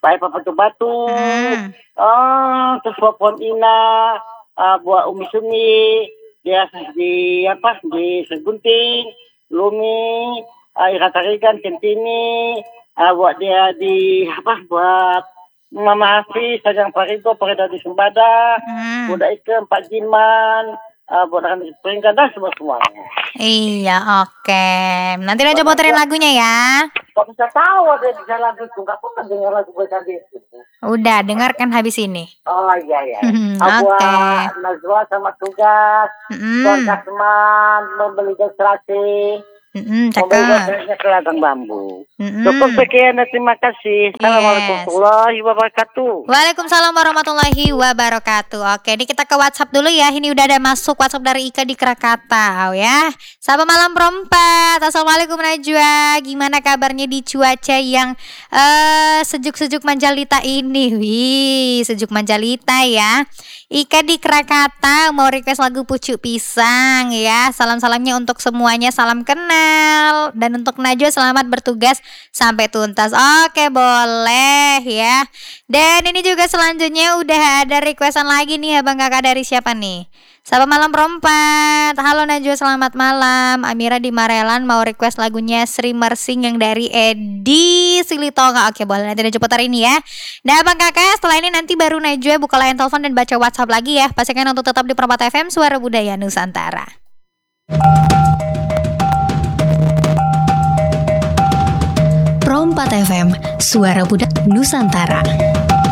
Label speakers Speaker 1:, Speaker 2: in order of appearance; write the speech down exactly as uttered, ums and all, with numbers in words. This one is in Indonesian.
Speaker 1: Pai batu-batu.
Speaker 2: Hmm.
Speaker 1: Oh, terus pohon ina, uh, buah umi sumi, dia di apa? Di segunting, lumi, air tarikan, centini, uh, buat dia di apa? Buat Mama Hafiz, Sajang Parigo, Pereda di Sembada,
Speaker 2: Hmm.
Speaker 1: Budak Ikem, Pak Jiman, uh, buat akan peringkat dah semua-semuanya.
Speaker 2: Iya, oke. Nanti Najwa puterin lagunya ya.
Speaker 1: Kok bisa tahu ada bisa lagu itu? Gak pernah dengar lagu tadi itu.
Speaker 2: Udah, dengarkan habis ini.
Speaker 1: Oh iya iya.
Speaker 2: Oke.
Speaker 1: Buat Najwa sama tugas,
Speaker 2: Mm-mm.
Speaker 1: keluarga teman, membeli dekorasi,
Speaker 2: Mm-mm,
Speaker 1: membeli
Speaker 2: cakep.
Speaker 1: dekorasinya ke ladang bambu.
Speaker 2: Mm-mm.
Speaker 1: Cukup sekian dan terima kasih. Assalamualaikum
Speaker 2: Yes.
Speaker 1: warahmatullahi wabarakatuh.
Speaker 2: Waalaikumsalam warahmatullahi wabarakatuh. Oke, ini kita ke WhatsApp dulu ya. Ini udah ada masuk WhatsApp dari Ika di Krakatau ya. Selamat malam perempat. Assalamualaikum Najwa. Gimana kabarnya di cuaca yang uh, sejuk-sejuk Manjalita ini? Wih, sejuk Manjalita ya. Ika di Krakatau mau request lagu Pucuk Pisang ya. Salam-salamnya untuk semuanya, salam kenal. Dan untuk Najwa selamat bertugas sampai tuntas. Oke, boleh ya. Dan ini juga selanjutnya udah ada requestan lagi nih abang kakak dari siapa nih? Selamat malam perempat. Halo Najwa, selamat malam. Amira di Marelan mau request lagunya Sri Mersing yang dari Edi Silitonga. Oke, boleh nanti Najwa putar ini ya. Dan abang kakak setelah ini nanti baru Najwa buka line telepon dan baca WhatsApp lagi ya. Pastikan untuk tetap di Perempat F M, Suara Budaya Nusantara.
Speaker 3: Perempat F M, Suara Budaya Nusantara.